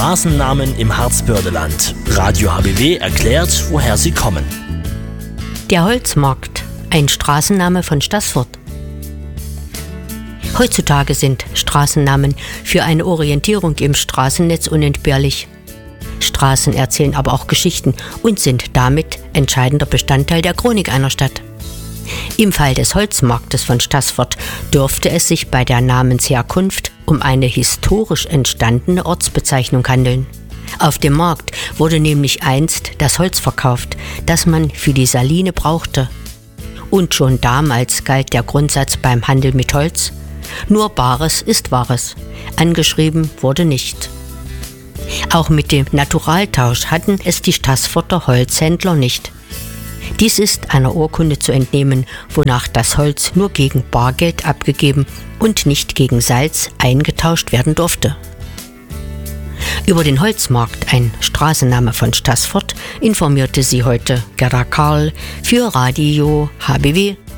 Straßennamen im Harzbördeland. Radio HBW erklärt, woher sie kommen. Der Holzmarkt, ein Straßenname von Staßfurt. Heutzutage sind Straßennamen für eine Orientierung im Straßennetz unentbehrlich. Straßen erzählen aber auch Geschichten und sind damit entscheidender Bestandteil der Chronik einer Stadt. Im Fall des Holzmarktes von Staßfurt dürfte es sich bei der Namensherkunft um eine historisch entstandene Ortsbezeichnung handeln. Auf dem Markt wurde nämlich einst das Holz verkauft, das man für die Saline brauchte. Und schon damals galt der Grundsatz beim Handel mit Holz: nur Bares ist Wahres. Angeschrieben wurde nicht. Auch mit dem Naturaltausch hatten es die Staßfurter Holzhändler nicht. Dies ist einer Urkunde zu entnehmen, wonach das Holz nur gegen Bargeld abgegeben und nicht gegen Salz eingetauscht werden durfte. Über den Holzmarkt, ein Straßenname von Staßfurt, informierte sie heute Gerda Karl für Radio HBW.